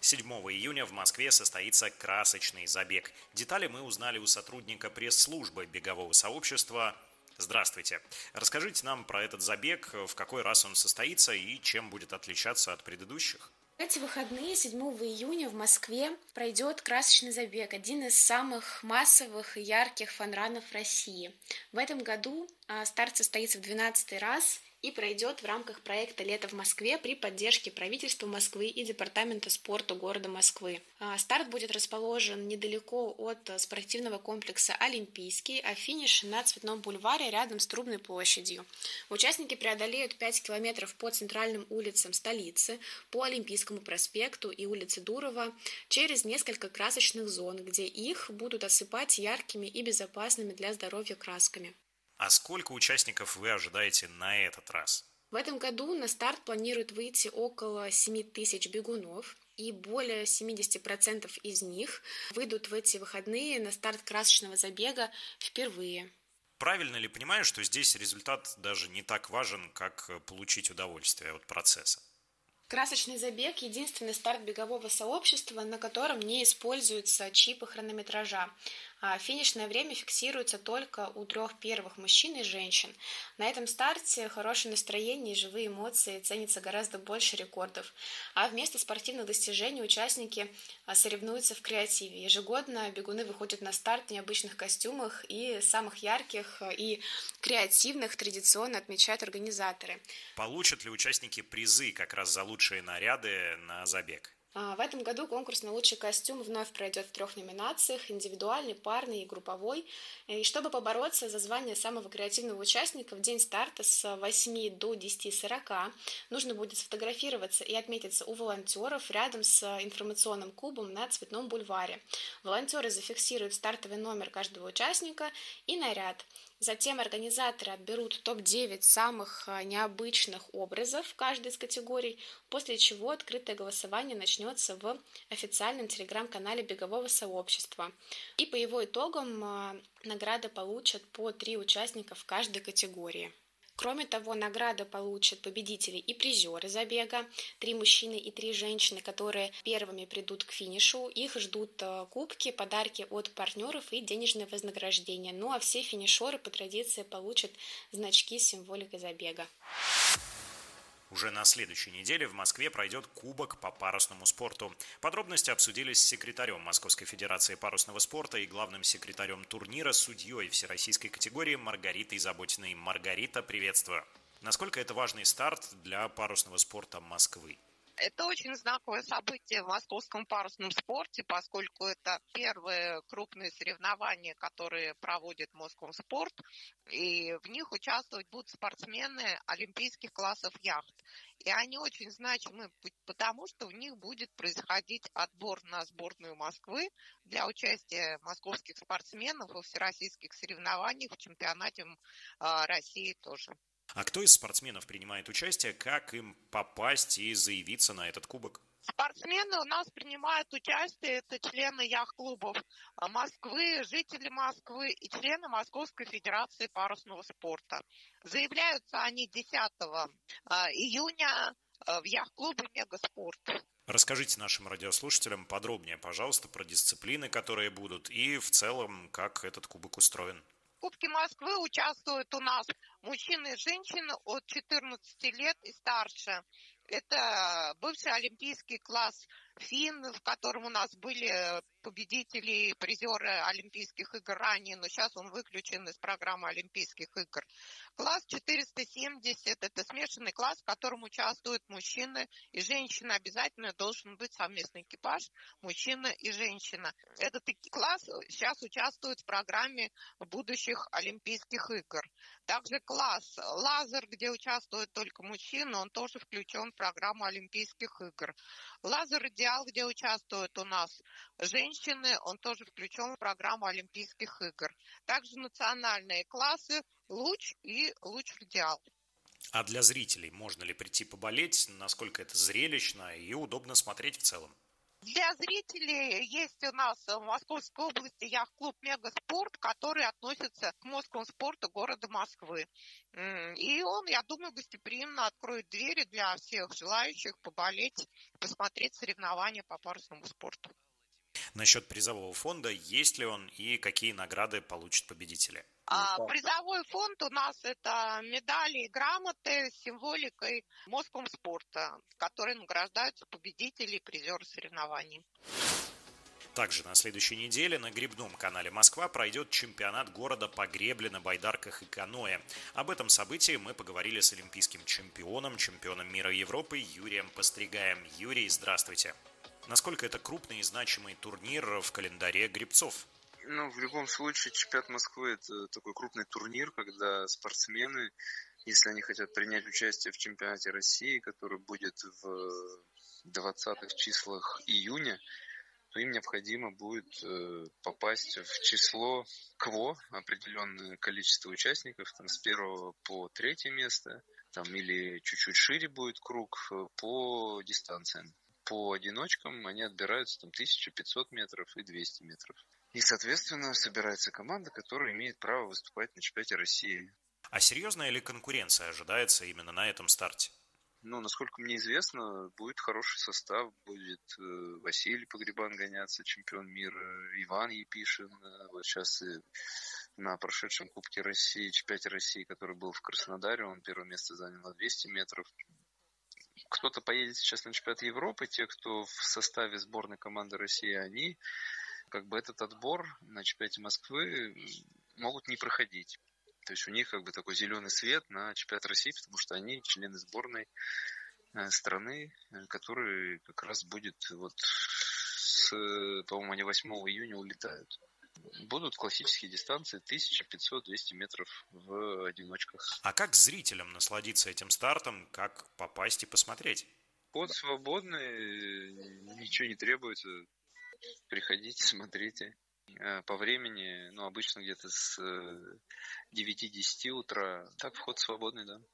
7 июня в Москве состоится красочный забег. Детали мы узнали у сотрудника пресс-службы бегового сообщества. Здравствуйте. Расскажите нам про этот забег, в какой раз он состоится и чем будет отличаться от предыдущих. В эти выходные, 7 июня, в Москве пройдет красочный забег, один из самых массовых и ярких фанранов России. В этом году старт состоится в 12-й раз и пройдет в рамках проекта «Лето в Москве» при поддержке правительства Москвы и Департамента спорта города Москвы. Старт будет расположен недалеко от спортивного комплекса «Олимпийский», а финиш на Цветном бульваре рядом с Трубной площадью. Участники преодолеют 5 километров по центральным улицам столицы, по Олимпийскому проспекту и улице Дурова, через несколько красочных зон, где их будут осыпать яркими и безопасными для здоровья красками. А сколько участников вы ожидаете на этот раз? В этом году на старт планируют выйти около 7 тысяч бегунов, и более 70% из них выйдут в эти выходные на старт красочного забега впервые. Правильно ли понимаю, что здесь результат даже не так важен, как получить удовольствие от процесса? Красочный забег – единственный старт бегового сообщества, на котором не используются чипы хронометража. Финишное время фиксируется только у 3 первых мужчин и женщин. На этом старте хорошее настроение и живые эмоции ценятся гораздо больше рекордов. А вместо спортивных достижений участники соревнуются в креативе. Ежегодно бегуны выходят на старт в необычных костюмах и самых ярких и креативных традиционно отмечают организаторы. Получат ли участники призы как раз за лучшие наряды на забег? В этом году конкурс на лучший костюм вновь пройдет в 3 номинациях – индивидуальный, парный и групповой. И чтобы побороться за звание самого креативного участника, в день старта с 8 до 10:40 нужно будет сфотографироваться и отметиться у волонтеров рядом с информационным кубом на Цветном бульваре. Волонтеры зафиксируют стартовый номер каждого участника и наряд. Затем организаторы отберут топ-9 самых необычных образов в каждой из категорий, после чего открытое голосование начнется в официальном телеграм-канале бегового сообщества. И по его итогам награды получат по 3 участника в каждой категории. Кроме того, награды получат победители и призеры забега, 3 мужчины и 3 женщины, которые первыми придут к финишу. Их ждут кубки, подарки от партнеров и денежное вознаграждение. Ну а все финишеры по традиции получат значки с символикой забега. Уже на следующей неделе в Москве пройдет Кубок по парусному спорту. Подробности обсудились с секретарем Московской Федерации парусного спорта и главным секретарем турнира, судьей всероссийской категории Маргаритой Заботиной. Маргарита, приветствую. Насколько это важный старт для парусного спорта Москвы? Это очень знаковое событие в московском парусном спорте, поскольку это первые крупные соревнования, которые проводит Москомспорт, и в них участвовать будут спортсмены олимпийских классов яхт. И они очень значимы, потому что в них будет происходить отбор на сборную Москвы для участия московских спортсменов во всероссийских соревнованиях, в чемпионате России тоже. А кто из спортсменов принимает участие? Как им попасть и заявиться на этот кубок? Спортсмены у нас принимают участие, это члены яхт-клубов Москвы, жители Москвы и члены Московской Федерации парусного спорта. Заявляются они 10 июня в яхт-клубе «Мегаспорт». Расскажите нашим радиослушателям подробнее, пожалуйста, про дисциплины, которые будут, и в целом, как этот кубок устроен. В Кубке Москвы участвуют у нас мужчины и женщины от 14 лет и старше. Это бывший олимпийский класс финн, в котором у нас были победители и призеры Олимпийских игр ранее, но сейчас он выключен из программы Олимпийских игр. Класс 470 – это смешанный класс, в котором участвуют мужчины и женщины. Обязательно должен быть совместный экипаж, мужчина и женщина. Этот класс сейчас участвует в программе будущих Олимпийских игр. Также класс лазер, где участвуют только мужчины, он тоже включен в программу Олимпийских игр. Лазер идеал, где участвуют у нас женщины, он тоже включен в программу Олимпийских игр. Также национальные классы луч и луч радиал. А для зрителей можно ли прийти поболеть? Насколько это зрелищно и удобно смотреть в целом? Для зрителей есть у нас в Московской области яхт-клуб «Мегаспорт», который относится к Москомспорту города Москвы. И он, я думаю, гостеприимно откроет двери для всех желающих поболеть, посмотреть соревнования по парусному спорту. Насчет призового фонда, есть ли он и какие награды получат победители? Призовой фонд у нас это медали и грамоты с символикой Москомспорта, которые награждаются победители и призеры соревнований. Также на следующей неделе на гребном канале «Москва» пройдет чемпионат города по гребле на байдарках и каноэ. Об этом событии мы поговорили с олимпийским чемпионом мира и Европы Юрием Постригаем. Юрий, здравствуйте. Насколько это крупный и значимый турнир в календаре гребцов? В любом случае, чемпионат Москвы – это такой крупный турнир, когда спортсмены, если они хотят принять участие в чемпионате России, который будет в 20-х числах июня, то им необходимо будет попасть в число КВО, определенное количество участников, там, с 1 по 3 место, там, или чуть-чуть шире будет круг по дистанциям. По одиночкам они отбираются там 1500 метров и 200 метров. И, соответственно, собирается команда, которая имеет право выступать на чемпионате России. А серьезная ли конкуренция ожидается именно на этом старте? Насколько мне известно, будет хороший состав. Будет Василий Погребан гоняться, чемпион мира, Иван Епишин. Вот сейчас на прошедшем Кубке России, чемпионате России, который был в Краснодаре, он первое место занял на 200 метров. Кто-то поедет сейчас на чемпионат Европы, те, кто в составе сборной команды России, они этот отбор на чемпионате Москвы могут не проходить. То есть у них такой зеленый свет на чемпионат России, потому что они члены сборной страны, который как раз будет по-моему, они 8 июня улетают. Будут классические дистанции 1500-200 метров в одиночках. А как зрителям насладиться этим стартом, как попасть и посмотреть? Вход свободный, ничего не требуется. Приходите, смотрите. По времени, обычно где-то с 9-10 утра. Так, вход свободный, да.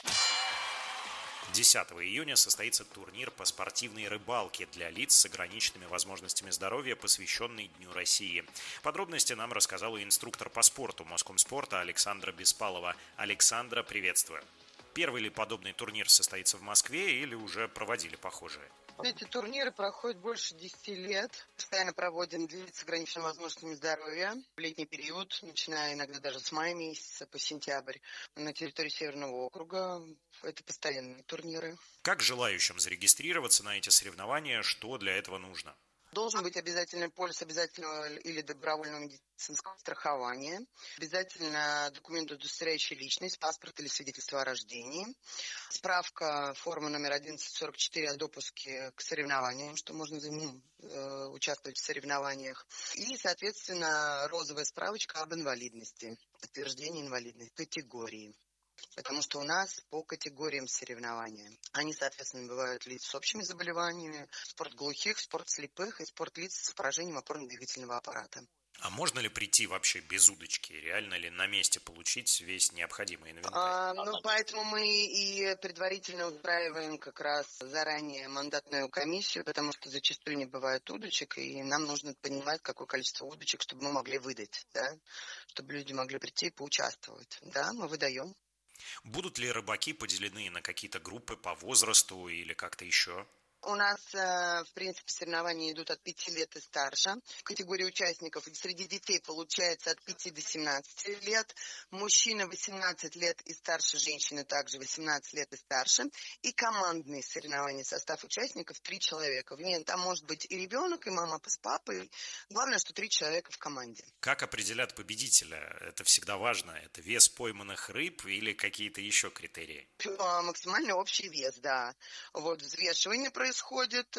10 июня состоится турнир по спортивной рыбалке для лиц с ограниченными возможностями здоровья, посвященный Дню России. Подробности нам рассказала инструктор по спорту Москомспорта Александра Беспалова. Александра, приветствую. Первый ли подобный турнир состоится в Москве или уже проводили похожие? Эти турниры проходят больше 10 лет. Постоянно проводим для лиц с ограниченными возможностями здоровья в летний период, начиная иногда даже с мая месяца по сентябрь. На территории Северного округа это постоянные турниры. Как желающим зарегистрироваться на эти соревнования, что для этого нужно? Должен быть обязательный полис обязательного или добровольного медицинского страхования. Обязательно документ, удостоверяющий личность, паспорт или свидетельство о рождении. Справка, форма номер 1144 о допуске к соревнованиям, что можно участвовать в соревнованиях. И, соответственно, розовая справочка об инвалидности, подтверждение инвалидной категории. Потому что у нас по категориям соревнования. Они, соответственно, бывают лиц с общими заболеваниями, спорт глухих, спорт слепых и спорт лиц с поражением опорно-двигательного аппарата. А можно ли прийти вообще без удочки? Реально ли на месте получить весь необходимый инвентарь? Поэтому мы и предварительно устраиваем как раз заранее мандатную комиссию, потому что зачастую не бывает удочек, и нам нужно понимать, какое количество удочек, чтобы мы могли выдать, да? Чтобы люди могли прийти и поучаствовать. Да, мы выдаем. Будут ли рыбаки поделены на какие-то группы по возрасту или как-то еще? У нас, в принципе, соревнования идут от 5 лет и старше. В категории участников среди детей получается от 5 до 17 лет. Мужчины 18 лет и старше, женщины также 18 лет и старше. И командные соревнования. Состав участников 3 человека. Там может быть и ребенок, и мама с папой. Главное, что 3 человека в команде. Как определят победителя? Это всегда важно. Это вес пойманных рыб или какие-то еще критерии? Максимальный общий вес, да. Взвешивание происходит. У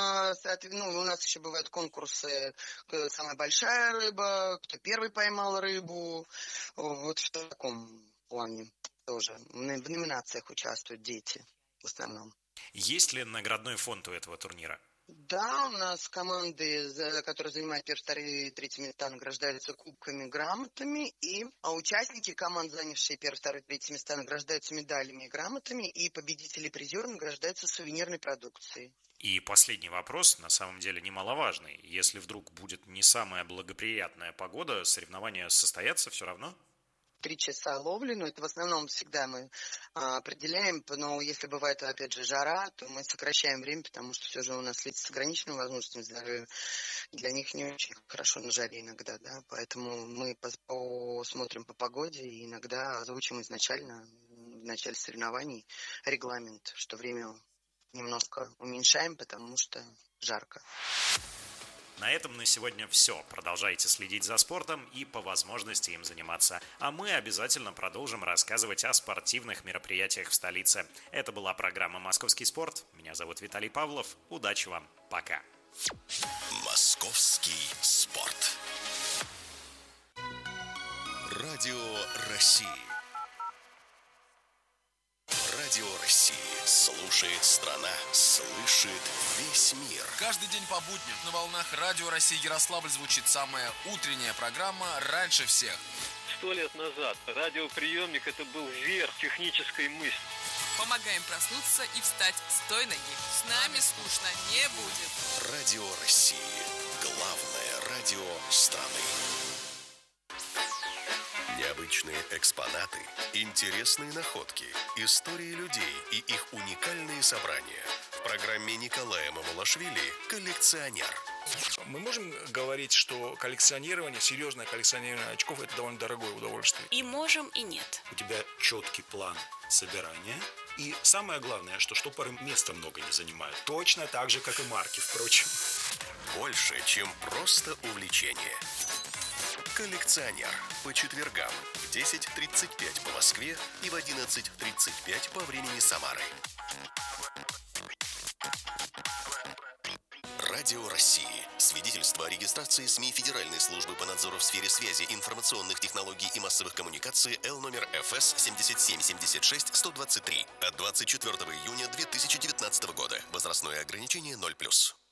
нас еще бывают конкурсы, самая большая рыба, кто первый поймал рыбу, в таком плане тоже. В номинациях участвуют дети в основном. Есть ли наградной фонд у этого турнира? Да, у нас команды, которые занимают первые, вторые, третьи места, награждаются кубками, грамотами. Участники команд, занявшие первые, вторые, третьи места, награждаются медалями и грамотами. И победители и призеры награждаются сувенирной продукцией. И последний вопрос, на самом деле немаловажный. Если вдруг будет не самая благоприятная погода, соревнования состоятся все равно? 3 часа ловли, но это в основном всегда мы определяем, но если бывает, опять же, жара, то мы сокращаем время, потому что все же у нас лица с ограниченными возможностями здоровья, для них не очень хорошо на жаре иногда, да, поэтому мы посмотрим по погоде и иногда озвучим изначально, в начале соревнований, регламент, что время немножко уменьшаем, потому что жарко. На этом на сегодня все. Продолжайте следить за спортом и по возможности им заниматься. А мы обязательно продолжим рассказывать о спортивных мероприятиях в столице. Это была программа «Московский спорт». Меня зовут Виталий Павлов. Удачи вам. Пока. Московский спорт. Радио России. Радио России. Слушает страна, слышит весь мир. Каждый день по будням на волнах Радио России Ярославль звучит самая утренняя программа «Раньше всех». 100 лет назад радиоприемник – это был верх технической мысли. Помогаем проснуться и встать с той ноги. С нами скучно не будет. Радио России. Главное радио страны. Необычные экспонаты, интересные находки, истории людей и их уникальные собрания. В программе Николая Мамулашвили «Коллекционер». Мы можем говорить, что коллекционирование, серьезное коллекционирование очков – это довольно дорогое удовольствие. И можем, и нет. У тебя четкий план собирания. И самое главное, что штопоры места много не занимают. Точно так же, как и марки, впрочем. Больше, чем просто увлечение. «Коллекционер» по четвергам в 10:35 по Москве и в 11:35 по времени Самары. Радио России. Свидетельство о регистрации СМИ Федеральной службы по надзору в сфере связи, информационных технологий и массовых коммуникаций Л номер ФС 7776-123 от 24 июня 2019 года. Возрастное ограничение 0+.